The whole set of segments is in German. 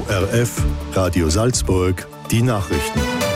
ORF Radio Salzburg, die Nachrichten.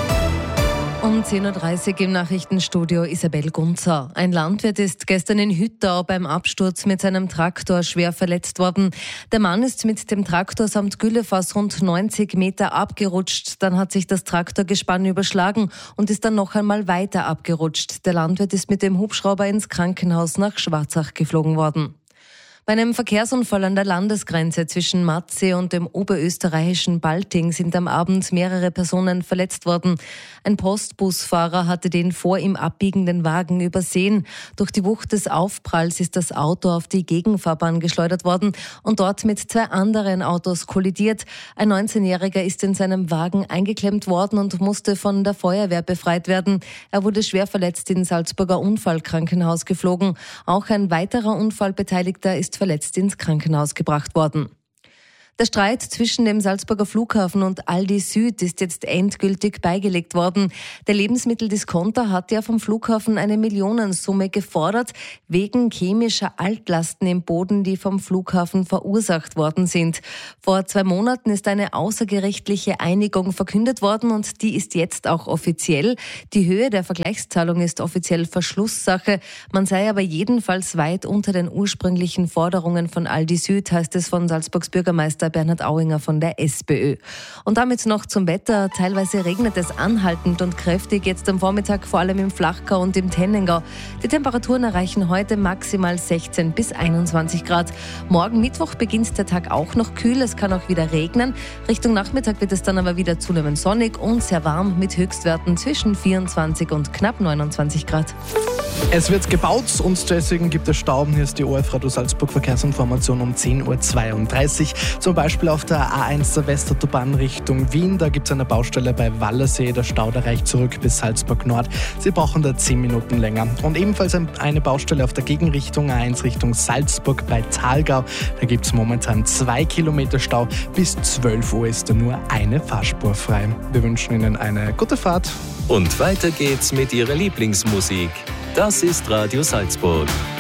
Um 10.30 Uhr im Nachrichtenstudio Isabel Gunzer. Ein Landwirt ist gestern in Hüttau beim Absturz mit seinem Traktor schwer verletzt worden. Der Mann ist mit dem Traktor samt Güllefass rund 90 Meter abgerutscht. Dann hat sich das Traktorgespann überschlagen und ist dann noch einmal weiter abgerutscht. Der Landwirt ist mit dem Hubschrauber ins Krankenhaus nach Schwarzach geflogen worden. Bei einem Verkehrsunfall an der Landesgrenze zwischen Matzee und dem oberösterreichischen Balting sind am Abend mehrere Personen verletzt worden. Ein Postbusfahrer hatte den vor ihm abbiegenden Wagen übersehen. Durch die Wucht des Aufpralls ist das Auto auf die Gegenfahrbahn geschleudert worden und dort mit zwei anderen Autos kollidiert. Ein 19-Jähriger ist in seinem Wagen eingeklemmt worden und musste von der Feuerwehr befreit werden. Er wurde schwer verletzt ins Salzburger Unfallkrankenhaus geflogen. Auch ein weiterer Unfallbeteiligter ist verletzt ins Krankenhaus gebracht worden. Der Streit zwischen dem Salzburger Flughafen und Aldi Süd ist jetzt endgültig beigelegt worden. Der Lebensmitteldiscounter hat ja vom Flughafen eine Millionensumme gefordert, wegen chemischer Altlasten im Boden, die vom Flughafen verursacht worden sind. Vor 2 Monaten ist eine außergerichtliche Einigung verkündet worden und die ist jetzt auch offiziell. Die Höhe der Vergleichszahlung ist offiziell Verschlusssache. Man sei aber jedenfalls weit unter den ursprünglichen Forderungen von Aldi Süd, heißt es von Salzburgs Bürgermeister Bernhard Auinger von der SPÖ. Und damit noch zum Wetter. Teilweise regnet es anhaltend und kräftig jetzt am Vormittag, vor allem im Flachgau und im Tennengau. Die Temperaturen erreichen heute maximal 16 bis 21 Grad. Morgen Mittwoch beginnt der Tag auch noch kühl. Es kann auch wieder regnen. Richtung Nachmittag wird es dann aber wieder zunehmend sonnig und sehr warm mit Höchstwerten zwischen 24 und knapp 29 Grad. Es wird gebaut und deswegen gibt es Stau. Hier ist die ORF Radio Salzburg Verkehrsinformation um 10.32 Uhr. Zum Beispiel auf der A1 der Westautobahn Richtung Wien. Da gibt es eine Baustelle bei Wallersee. Der Stau da reicht zurück bis Salzburg Nord. Sie brauchen da 10 Minuten länger. Und ebenfalls eine Baustelle auf der Gegenrichtung A1 Richtung Salzburg bei Thalgau. Da gibt es momentan 2 Kilometer Stau. Bis 12 Uhr ist da nur eine Fahrspur frei. Wir wünschen Ihnen eine gute Fahrt. Und weiter geht's mit Ihrer Lieblingsmusik. Das ist Radio Salzburg.